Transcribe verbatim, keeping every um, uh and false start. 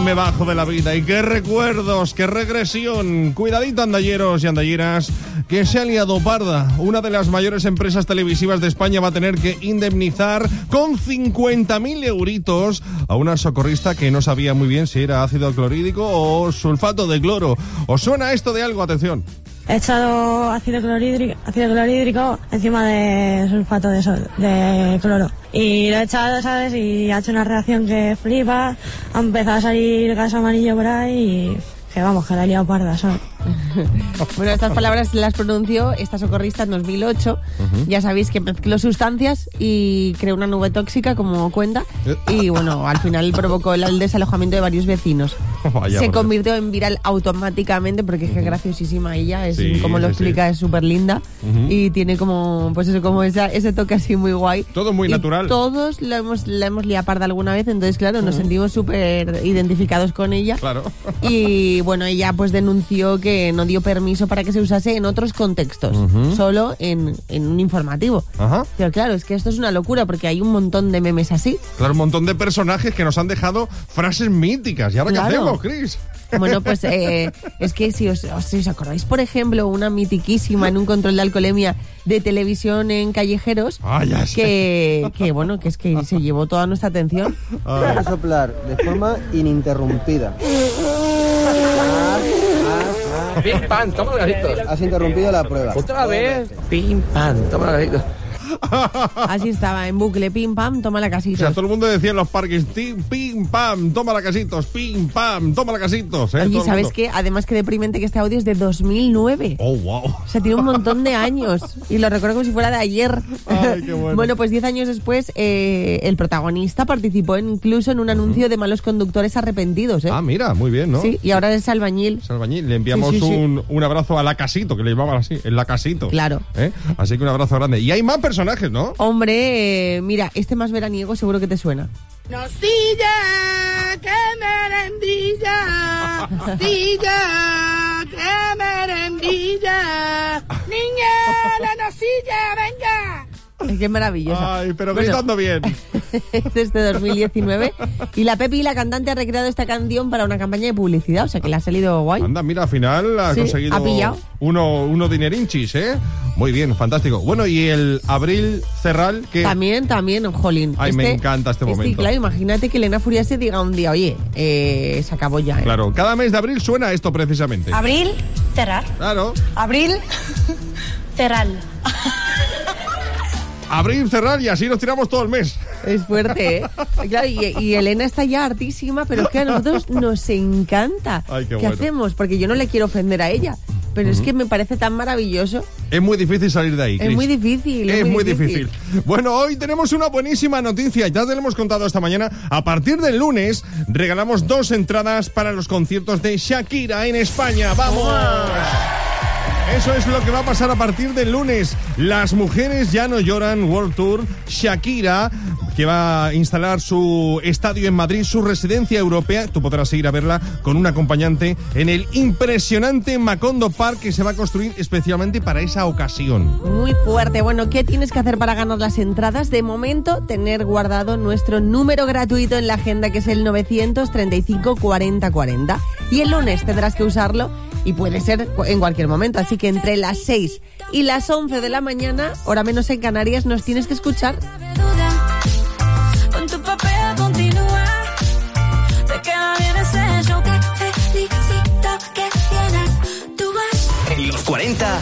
me bajo de la vida. Y qué recuerdos, qué regresión. Cuidadito, andalleros y andalleras, que se ha liado parda. Una de las mayores empresas televisivas de España va a tener que indemnizar con cincuenta mil euritos a una socorrista que no sabía muy bien si era ácido clorhídrico o sulfato de cloro. ¿Os suena esto de algo? Atención. He echado ácido clorhídrico, ácido clorhídrico encima de sulfato de, sol, de cloro. Y lo he echado, ¿sabes? Y ha hecho una reacción que flipa. Ha empezado a salir gas amarillo por ahí y... que vamos, que la he liado parda, ¿sabes? Bueno, estas palabras las pronunció esta socorrista en dos mil ocho. Uh-huh. Ya sabéis que mezcló sustancias y creó una nube tóxica, como cuenta. Y bueno, al final provocó el desalojamiento de varios vecinos. Vaya, se convirtió en viral automáticamente porque es que graciosísima ella. Es, sí, como lo sí, explica, sí. Es súper linda. Uh-huh. Y tiene como, pues eso, como esa, ese toque así muy guay. Todo muy y natural. Todos la hemos, la hemos liado parda alguna vez. Entonces, claro, uh-huh. nos sentimos súper identificados con ella. Claro. Y bueno, ella pues denunció que no dio permiso para que se usase en otros contextos, uh-huh. solo en, en un informativo. Uh-huh. Pero claro, es que esto es una locura porque hay un montón de memes así. Claro, un montón de personajes que nos han dejado frases míticas. ¿Y ahora claro. qué hacemos, Chris? Bueno, pues eh, es que si os, si os acordáis, por ejemplo, una mitiquísima en un control de alcoholemia de televisión en Callejeros, ah, ya sé. que, que bueno, que es que se llevó toda nuestra atención. Hay que soplar de forma ininterrumpida. Pim, pam, toma los gasitos. Has interrumpido la prueba. Otra vez. Pim, pam, toma los gasitos. Así estaba, en bucle, pim, pam, toma la casita. O sea, todo el mundo decía en los parques, pim, pam, toma la casitos, pim, pam, toma la casitos. ¿eh? Oye, ¿sabes qué? Además, qué deprimente que este audio es de dos mil nueve. Oh, wow. O sea, tiene un montón de años. Y lo recuerdo como si fuera de ayer. Ay, qué bueno. Bueno, pues diez años después, eh, el protagonista participó incluso en un anuncio uh-huh. de malos conductores arrepentidos. ¿eh? Ah, mira, muy bien, ¿no? Sí, y ahora es albañil. Es albañil. Le enviamos sí, sí, sí. Un, un abrazo a la casito, que le llamaban así, el la casito. Claro. ¿Eh? Así que un abrazo grande. Y hay más personajes, ¿no? Hombre, eh, mira, este más veraniego seguro que te suena. Nocilla, que merendilla, nocilla, que merendilla, niña, la nocilla, venga. Qué maravilloso. Ay, pero bueno, gritando bien. Desde dos mil diecinueve. Y la Pepi, la cantante, ha recreado esta canción para una campaña de publicidad. O sea, que le ha salido guay. Anda, mira, al final ha sí, conseguido ha pillado. Uno, uno dinerinchis, ¿eh? Muy bien, fantástico. Bueno, y el Abril Cerral, que... También, también, jolín. Ay, este, me encanta este momento. Sí, claro, imagínate que Elena Furiase diga un día, oye, eh, se acabó ya, ¿eh? Claro, cada mes de abril suena esto precisamente. Abril, cerrar. Claro. Abril, cerral. Abrir, cerrar y así nos tiramos todo el mes. Es fuerte, ¿eh? Claro, y, y Elena está ya hartísima, pero es que a nosotros nos encanta. Ay, qué, ¿Qué bueno. hacemos? Porque yo no le quiero ofender a ella, pero uh-huh. es que me parece tan maravilloso. Es muy difícil salir de ahí, Chris. Es muy difícil. Es, es muy, muy difícil. difícil. Bueno, hoy tenemos una buenísima noticia. Ya te lo hemos contado esta mañana. A partir del lunes regalamos dos entradas para los conciertos de Shakira en España. ¡Vamos! ¡Oh! Eso es lo que va a pasar a partir del lunes. Las mujeres ya no lloran World Tour. Shakira, que va a instalar su estadio en Madrid, su residencia europea. Tú podrás ir a verla con un acompañante en el impresionante Macondo Park, que se va a construir especialmente para esa ocasión. Muy fuerte. Bueno, ¿qué tienes que hacer para ganar las entradas? De momento, tener guardado nuestro número gratuito en la agenda, que es el novecientos treinta y cinco cuarenta cuarenta. Y el lunes tendrás que usarlo. Y puede ser en cualquier momento, así que entre las seis y las once de la mañana, hora menos en Canarias, nos tienes que escuchar. Con tu papel continúa, te queda bien ese show, te felicito que tienes, tú vas. En los cuarenta